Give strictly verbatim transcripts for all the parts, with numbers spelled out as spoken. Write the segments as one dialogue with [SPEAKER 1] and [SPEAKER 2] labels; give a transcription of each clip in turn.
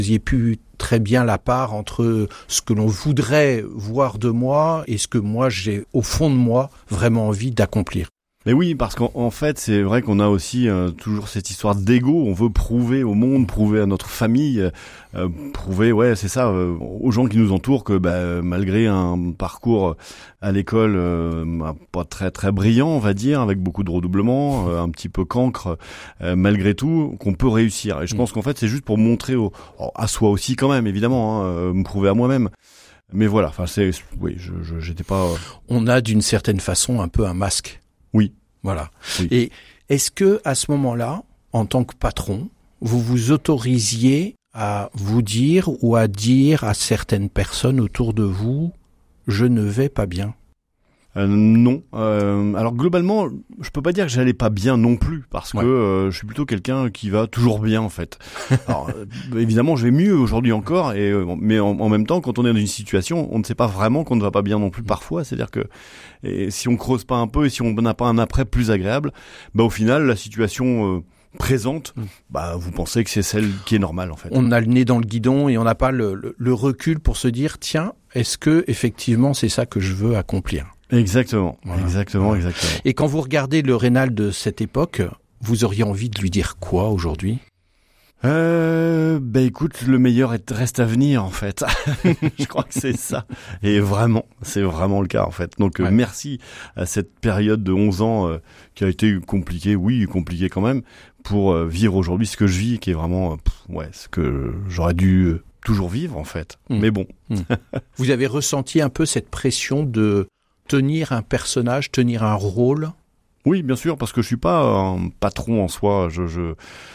[SPEAKER 1] Vous ayez pu très bien la part entre ce que l'on voudrait voir de moi et ce que moi j'ai au fond de moi vraiment envie d'accomplir.
[SPEAKER 2] Mais oui, parce qu'en en fait, c'est vrai qu'on a aussi euh, toujours cette histoire d'ego. On veut prouver au monde, prouver à notre famille, euh, prouver, ouais, c'est ça, euh, aux gens qui nous entourent que, bah, malgré un parcours à l'école euh, pas très très brillant, on va dire, avec beaucoup de redoublements, euh, un petit peu cancre, euh, malgré tout, qu'on peut réussir. Et je pense qu'en fait, c'est juste pour montrer au, à soi aussi quand même, évidemment, hein, euh, me prouver à moi-même. Mais voilà, enfin, c'est, oui, je, je j'étais pas. Euh...
[SPEAKER 1] On a d'une certaine façon un peu un masque.
[SPEAKER 2] Oui.
[SPEAKER 1] Voilà.
[SPEAKER 2] Oui.
[SPEAKER 1] Et est-ce que à ce moment-là, en tant que patron, vous vous autorisiez à vous dire ou à dire à certaines personnes autour de vous, je ne vais pas bien?
[SPEAKER 2] Euh, non. Euh, alors globalement, je peux pas dire que j'allais pas bien non plus, parce
[SPEAKER 1] ouais.
[SPEAKER 2] que euh, je suis plutôt quelqu'un qui va toujours bien en fait. Alors euh, évidemment, je vais mieux aujourd'hui encore, et euh, mais en, en même temps, quand on est dans une situation, on ne sait pas vraiment qu'on ne va pas bien non plus parfois. C'est-à-dire que et si on creuse pas un peu et si on n'a pas un après plus agréable, bah au final, la situation euh, présente, bah vous pensez que c'est celle qui est normale en fait.
[SPEAKER 1] On a le nez dans le guidon et on n'a pas le, le, le recul pour se dire tiens, est-ce que effectivement c'est ça que je veux accomplir?
[SPEAKER 2] Exactement, voilà. exactement,
[SPEAKER 1] voilà.
[SPEAKER 2] exactement.
[SPEAKER 1] Et quand vous regardez le Rénal de cette époque, vous auriez envie de lui dire quoi aujourd'hui?
[SPEAKER 2] Euh, bah écoute, le meilleur est, reste à venir en fait. Je crois que c'est ça. Et vraiment, c'est vraiment le cas en fait. Donc ouais. euh, merci à cette période de onze ans euh, qui a été compliquée, oui, compliquée quand même, pour euh, vivre aujourd'hui ce que je vis, qui est vraiment, euh, pff, ouais, ce que j'aurais dû euh, toujours vivre en fait. Mmh. Mais bon.
[SPEAKER 1] Mmh. Vous avez ressenti un peu cette pression de tenir un personnage, tenir un rôle?
[SPEAKER 2] Oui, bien sûr, parce que je suis pas un patron en soi. Je, je,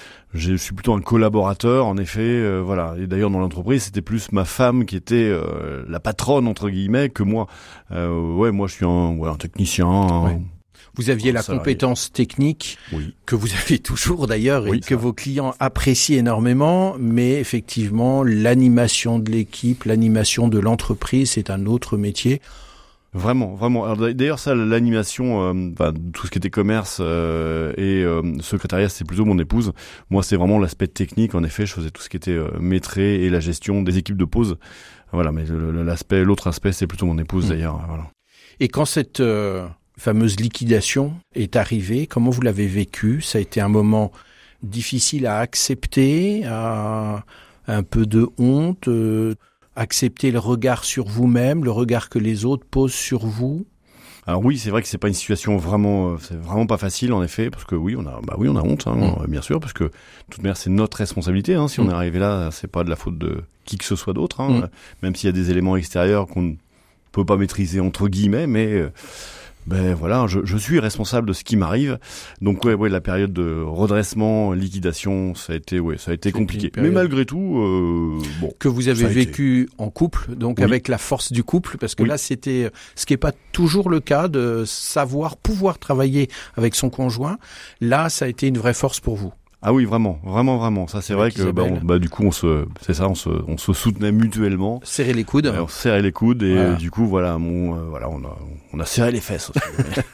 [SPEAKER 2] je suis plutôt un collaborateur, en effet. Euh, voilà. Et d'ailleurs, dans l'entreprise, c'était plus ma femme qui était euh, la patronne entre guillemets que moi. Euh, ouais, moi, je suis un, ouais, un technicien. Un,
[SPEAKER 1] ouais. Vous aviez la salarié. compétence technique
[SPEAKER 2] oui.
[SPEAKER 1] que vous avez toujours d'ailleurs et
[SPEAKER 2] oui,
[SPEAKER 1] que vos clients apprécient énormément, mais effectivement, l'animation de l'équipe, l'animation de l'entreprise, c'est un autre métier.
[SPEAKER 2] Vraiment, vraiment. Alors, d'ailleurs, ça, l'animation, euh, bah, tout ce qui était commerce euh, et euh, secrétariat, c'est plutôt mon épouse. Moi, c'est vraiment l'aspect technique. En effet, je faisais tout ce qui était euh, maîtrise et la gestion des équipes de pause. Voilà, mais l'aspect, l'autre aspect, c'est plutôt mon épouse mmh. d'ailleurs. Voilà.
[SPEAKER 1] Et quand cette euh, fameuse liquidation est arrivée, comment vous l'avez vécu? Ça a été un moment difficile à accepter, à un peu de honte. Euh, Accepter le regard sur vous-même, le regard que les autres posent sur vous.
[SPEAKER 2] Alors oui, c'est vrai que c'est pas une situation vraiment, c'est vraiment pas facile en effet, parce que oui, on a, bah oui, on a honte, hein, mmh. bien sûr, parce que de toute manière c'est notre responsabilité. Hein, si mmh. on est arrivé là, c'est pas de la faute de qui que ce soit d'autre, hein, mmh. même s'il y a des éléments extérieurs qu'on ne peut pas maîtriser entre guillemets, mais euh, ben voilà, je, je suis responsable de ce qui m'arrive. Donc ouais, ouais, la période de redressement, liquidation, ça a été, ouais, ça a été compliqué. Mais malgré tout, euh, bon.
[SPEAKER 1] Que vous avez vécu été... en couple, donc oui. avec la force du couple, parce que oui. là, c'était ce qui est pas toujours le cas de savoir pouvoir travailler avec son conjoint. Là, ça a été une vraie force pour vous.
[SPEAKER 2] Ah oui, vraiment, vraiment, vraiment. Ça, c'est avec vrai que bah, on, bah du coup, on se, c'est ça, on se, on se soutenait mutuellement.
[SPEAKER 1] Serrer les coudes.
[SPEAKER 2] Ouais, on se serrait les coudes et voilà. euh, du coup, voilà, mon, euh, voilà, on a, on a serré les fesses aussi.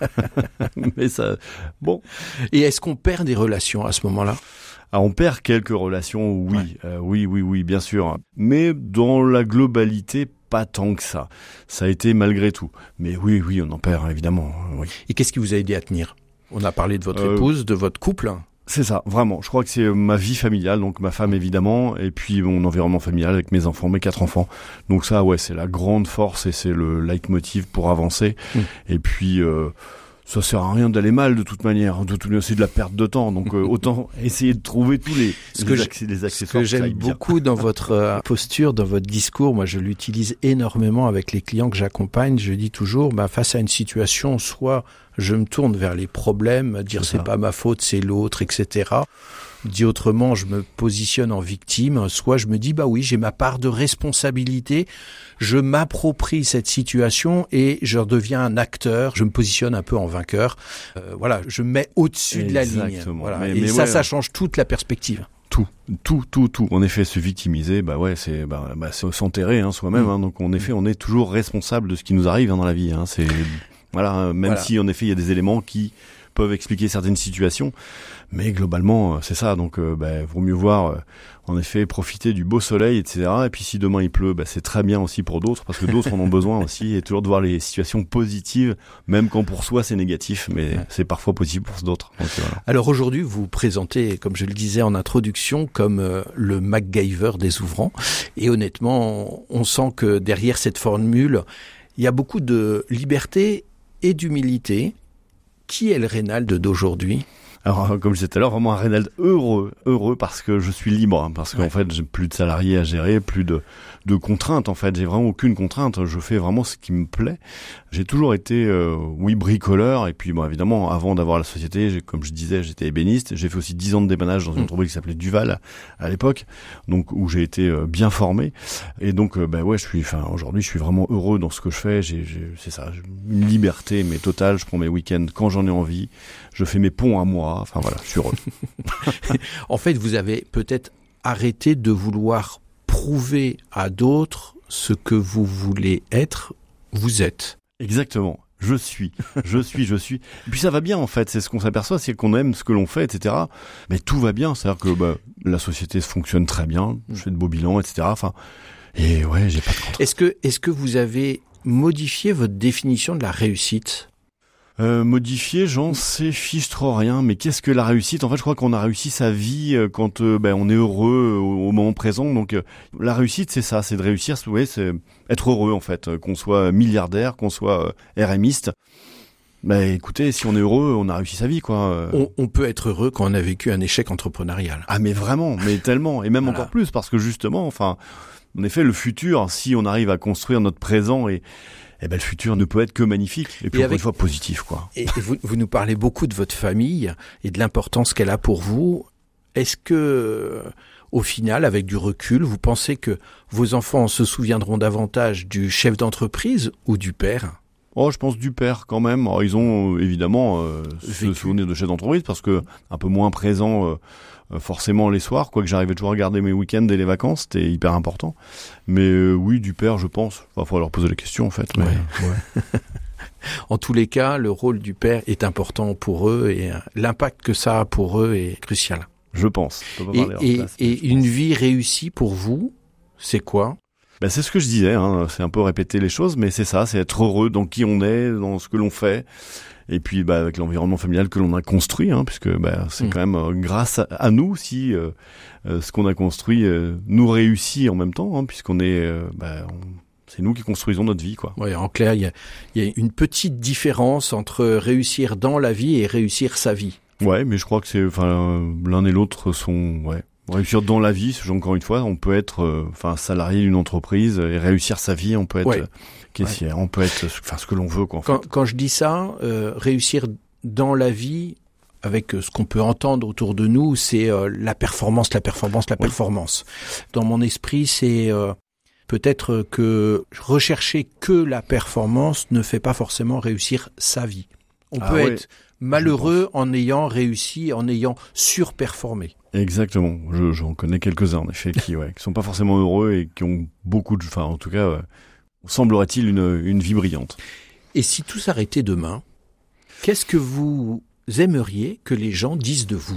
[SPEAKER 2] mais, mais ça, bon.
[SPEAKER 1] Et est-ce qu'on perd des relations à ce moment-là?
[SPEAKER 2] Ah, on perd quelques relations, oui, ouais. euh, oui, oui, oui, bien sûr. Mais dans la globalité, pas tant que ça. Ça a été malgré tout. Mais oui, oui, on en perd évidemment. Oui.
[SPEAKER 1] Et qu'est-ce qui vous a aidé à tenir? On a parlé de votre
[SPEAKER 2] euh,
[SPEAKER 1] épouse, de votre couple.
[SPEAKER 2] C'est ça, vraiment. Je crois que c'est ma vie familiale, donc ma femme évidemment, et puis mon environnement familial avec mes enfants, mes quatre enfants. Donc ça, ouais, c'est la grande force et c'est le leitmotiv pour avancer. Mmh. Et puis, euh, ça sert à rien d'aller mal de toute manière. De toute... C'est de la perte de temps, donc euh, autant essayer de trouver tous les,
[SPEAKER 1] ce
[SPEAKER 2] les,
[SPEAKER 1] que
[SPEAKER 2] acc- les accessoires.
[SPEAKER 1] Ce que j'aime beaucoup dans votre euh, posture, dans votre discours, moi je l'utilise énormément avec les clients que j'accompagne. Je dis toujours, bah, face à une situation, soit je me tourne vers les problèmes, dire c'est, c'est pas ma faute, c'est l'autre, et cetera. Dit autrement, je me positionne en victime, soit je me dis, bah oui, j'ai ma part de responsabilité, je m'approprie cette situation et je deviens un acteur, je me positionne un peu en vainqueur. Euh, voilà, je me mets au-dessus Exactement. de la ligne. Voilà. Mais, et mais ça, ouais, ça change toute la perspective.
[SPEAKER 2] Tout, tout, tout, tout. En effet, se victimiser, bah ouais, c'est, bah, bah c'est s'enterrer hein, soi-même. Mmh. Hein, donc en effet, on est toujours responsable de ce qui nous arrive hein, dans la vie. Hein, c'est Voilà, même voilà. si en effet il y a des éléments qui peuvent expliquer certaines situations. Mais globalement, c'est ça. Donc, euh, bah, vaut mieux voir, euh, en effet, profiter du beau soleil, et cetera. Et puis, si demain il pleut, bah, c'est très bien aussi pour d'autres, parce que d'autres en ont besoin aussi. Et toujours de voir les situations positives, même quand pour soi c'est négatif, mais ouais. c'est parfois possible pour d'autres. Donc, voilà.
[SPEAKER 1] Alors aujourd'hui, vous vous présentez, comme je le disais en introduction, comme euh, le MacGyver des ouvrants. Et honnêtement, on sent que derrière cette formule, il y a beaucoup de liberté et d'humilité. Qui est le Reynald d'aujourd'hui ?
[SPEAKER 2] Alors, comme je disais tout à l'heure, vraiment un Reynald heureux, heureux parce que je suis libre, hein, parce qu'en ouais. fait, j'ai plus de salariés à gérer, plus de, de contraintes, en fait. J'ai vraiment aucune contrainte. Je fais vraiment ce qui me plaît. J'ai toujours été, euh, oui, bricoleur. Et puis, bon, évidemment, avant d'avoir la société, j'ai, comme je disais, j'étais ébéniste. J'ai fait aussi dix ans de dépannage dans une mmh. entreprise qui s'appelait Duval à l'époque, donc où j'ai été euh, bien formé. Et donc, euh, bah ouais, je suis, enfin, aujourd'hui, je suis vraiment heureux dans ce que je fais. J'ai, j'ai, c'est ça, une liberté, mais totale. Je prends mes week-ends quand j'en ai envie. Je fais mes ponts à moi. Enfin voilà, je suis heureux.
[SPEAKER 1] En fait, vous avez peut-être arrêté de vouloir prouver à d'autres ce que vous voulez être, vous êtes.
[SPEAKER 2] Exactement. Je suis, je suis, je suis. Et puis ça va bien en fait, c'est ce qu'on s'aperçoit, c'est qu'on aime ce que l'on fait, et cetera. Mais tout va bien, c'est-à-dire que bah, la société fonctionne très bien, je fais de beaux bilans, et cetera. Enfin, et ouais, j'ai pas de contraintes.
[SPEAKER 1] Est-ce que, est-ce que vous avez modifié votre définition de la réussite ?
[SPEAKER 2] Euh, modifier, j'en sais fiche trop rien, mais qu'est-ce que la réussite ? En fait, je crois qu'on a réussi sa vie euh, quand euh, ben, on est heureux au, au moment présent. Donc, euh, la réussite, c'est ça, c'est de réussir, c'est, ouais, c'est être heureux en fait, euh, qu'on soit milliardaire, qu'on soit euh, RMiste. Ben, écoutez, si on est heureux, on a réussi sa vie, quoi.
[SPEAKER 1] On, on peut être heureux quand on a vécu un échec entrepreneurial.
[SPEAKER 2] Ah, mais vraiment, mais tellement, et même voilà. Encore plus, parce que justement, enfin, en effet, le futur, si on arrive à construire notre présent et eh ben, le futur ne peut être que magnifique. Et puis, et encore avec, une fois, positif, quoi.
[SPEAKER 1] Et vous, vous nous parlez beaucoup de votre famille et de l'importance qu'elle a pour vous. Est-ce que, au final, avec du recul, vous pensez que vos enfants se souviendront davantage du chef d'entreprise ou du père ?
[SPEAKER 2] Oh, je pense du père, quand même. Alors, ils ont, évidemment, euh, se souvenir de chef d'entreprise parce que un peu moins présent, euh, forcément les soirs, quoique j'arrivais toujours à regarder mes week-ends et les vacances, c'était hyper important. Mais euh, oui, du père, je pense. Il va falloir leur poser la question, en fait. Mais...
[SPEAKER 1] Ouais, ouais. En tous les cas, le rôle du père est important pour eux et l'impact que ça a pour eux est crucial.
[SPEAKER 2] Je pense. Je peux pas parler
[SPEAKER 1] et et,
[SPEAKER 2] place,
[SPEAKER 1] et une vie réussie pour vous, c'est quoi ?
[SPEAKER 2] Ben, c'est ce que je disais, hein. C'est un peu répéter les choses, mais c'est ça, c'est être heureux dans qui on est, dans ce que l'on fait. Et puis bah, avec l'environnement familial que l'on a construit, hein, puisque bah, c'est mmh. quand même euh, grâce à, à nous si euh, euh, ce qu'on a construit euh, nous réussit en même temps, hein, puisqu'on est, euh, bah, on, c'est nous qui construisons notre vie, quoi.
[SPEAKER 1] Ouais, en clair, il y a, y a une petite différence entre réussir dans la vie et réussir sa vie.
[SPEAKER 2] Ouais, mais je crois que c'est, enfin, l'un et l'autre sont, ouais. Réussir dans la vie, encore une fois, on peut être, enfin, euh, salarié d'une entreprise et réussir sa vie, on peut être. Ouais. Caissière, ouais. On peut être, enfin, ce que l'on veut, quoi. En
[SPEAKER 1] quand,
[SPEAKER 2] fait.
[SPEAKER 1] quand je dis ça, euh, réussir dans la vie, avec euh, ce qu'on peut entendre autour de nous, c'est euh, la performance, la performance, la oui. performance. Dans mon esprit, c'est euh, peut-être que rechercher que la performance ne fait pas forcément réussir sa vie. On ah, peut ouais. être malheureux en ayant réussi, en ayant surperformé.
[SPEAKER 2] Exactement. Je, j'en connais quelques-uns, en effet, qui, ouais, qui sont pas forcément heureux et qui ont beaucoup de, enfin, en tout cas. Ouais, semblerait-il une, une vie brillante.
[SPEAKER 1] Et si tout s'arrêtait demain, qu'est-ce que vous aimeriez que les gens disent de vous ?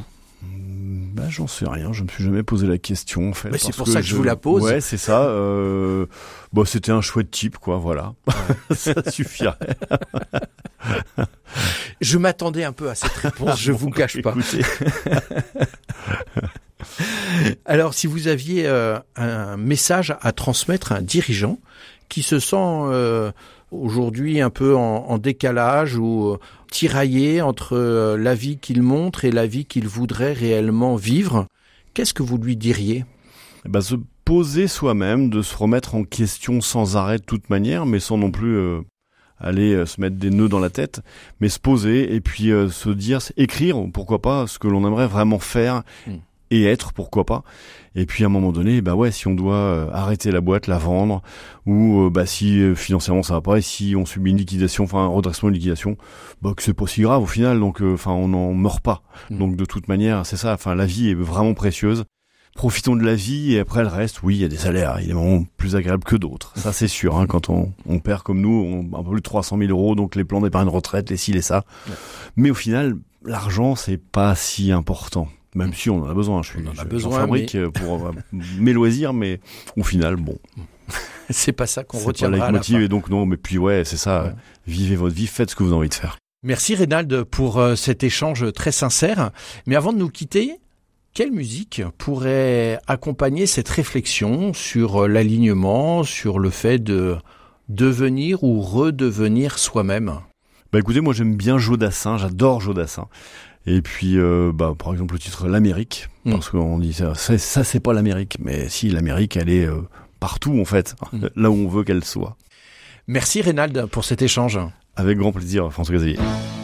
[SPEAKER 2] Ben, j'en sais rien, je me suis jamais posé la question en fait.
[SPEAKER 1] Mais c'est pour ça que je, je vous la pose.
[SPEAKER 2] Ouais, c'est ça. Euh... Bon, c'était un chouette type, quoi, voilà. Ouais. Ça suffirait.
[SPEAKER 1] Je m'attendais un peu à cette réponse, je vous cache pas. Alors, si vous aviez euh, un message à transmettre à un dirigeant qui se sent euh, aujourd'hui un peu en, en décalage ou euh, tiraillé entre euh, la vie qu'il montre et la vie qu'il voudrait réellement vivre, qu'est-ce que vous lui diriez ?
[SPEAKER 2] Ben, se poser soi-même, de se remettre en question sans arrêt de toute manière, mais sans non plus euh, aller euh, se mettre des nœuds dans la tête, mais se poser et puis euh, se dire, écrire, pourquoi pas, ce que l'on aimerait vraiment faire. Mmh. Et être, pourquoi pas. Et puis à un moment donné, bah ouais, si on doit euh, arrêter la boîte, la vendre, ou euh, bah si euh, financièrement ça va pas, et si on subit une liquidation, enfin un redressement, une liquidation, bah que c'est pas si grave au final. Donc enfin euh, on n'en meurt pas. Mmh. Donc de toute manière, c'est ça. Enfin la vie est vraiment précieuse. profitons de la vie et après le reste, oui, il y a des salaires évidemment plus agréables que d'autres. Ça c'est sûr. Hein, quand on, on perd comme nous, on, un peu plus de trois cent mille euros, donc les plans d'épargne retraite, les ci, les ça. Ouais. Mais au final, l'argent c'est pas si important. Même si on en a besoin. Je suis,
[SPEAKER 1] on en a
[SPEAKER 2] je,
[SPEAKER 1] besoin,
[SPEAKER 2] j'en fabrique
[SPEAKER 1] mais...
[SPEAKER 2] pour euh, mes loisirs, mais au final, bon.
[SPEAKER 1] C'est pas ça qu'on
[SPEAKER 2] c'est
[SPEAKER 1] retiendra
[SPEAKER 2] pas
[SPEAKER 1] à la
[SPEAKER 2] motive,
[SPEAKER 1] fin.
[SPEAKER 2] Et donc non, mais puis ouais, c'est ça. Ouais. Vivez votre vie, faites ce que vous avez envie de faire.
[SPEAKER 1] Merci Reynald pour euh, cet échange très sincère. Mais avant de nous quitter, quelle musique pourrait accompagner cette réflexion sur euh, l'alignement, sur le fait de devenir ou redevenir soi-même ?
[SPEAKER 2] Bah écoutez, moi j'aime bien Jodassin, j'adore Jodassin. Et puis, euh, bah, par exemple, le titre l'Amérique, mmh. parce qu'on dit ça, ça, ça, c'est pas l'Amérique, mais si l'Amérique, elle est euh, partout en fait, mmh. là où on veut qu'elle soit.
[SPEAKER 1] Merci Reynald pour cet échange.
[SPEAKER 2] Avec grand plaisir, François Xavier.